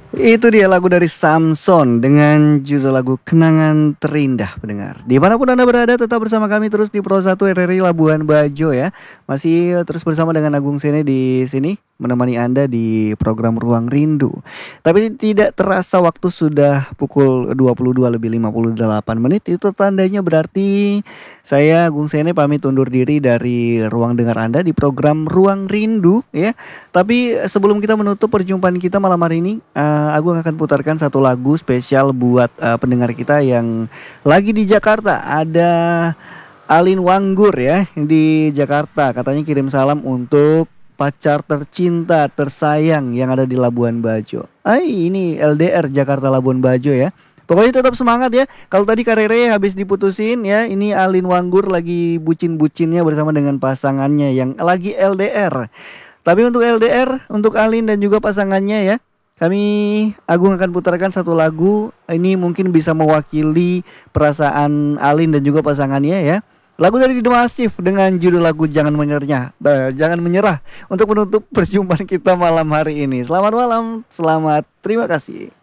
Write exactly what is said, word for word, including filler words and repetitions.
Itu dia lagu dari Samson dengan judul lagu Kenangan Terindah pendengar. Dimanapun Anda berada tetap bersama kami terus di Pro satu R R I Labuan Bajo ya. Masih terus bersama dengan Agung Sene di sini menemani Anda di program Ruang Rindu. Tapi tidak terasa waktu sudah pukul dua puluh dua lebih lima puluh delapan menit. Itu tandanya berarti saya Agung Sene pamit undur diri dari ruang dengar Anda di program Ruang Rindu ya. Tapi sebelum kita menutup perjumpaan kita malam hari ini, uh, Agung akan putarkan satu lagu spesial buat uh, pendengar kita yang lagi di Jakarta. Ada Alin Wanggur ya di Jakarta. Katanya kirim salam untuk pacar tercinta tersayang yang ada di Labuan Bajo. Ay, ini L D R Jakarta Labuan Bajo ya. Pokoknya tetap semangat ya. Kalau tadi Karere habis diputusin ya, ini Alin Wanggur lagi bucin-bucinnya bersama dengan pasangannya yang lagi L D R. Tapi untuk L D R, untuk Alin dan juga pasangannya ya, kami Agung akan putarkan satu lagu. Ini mungkin bisa mewakili perasaan Alin dan juga pasangannya ya. Lagu dari The Massive dengan judul lagu Jangan Menyerah. Bah, jangan menyerah untuk menutup perjumpaan kita malam hari ini. Selamat malam, selamat, terima kasih.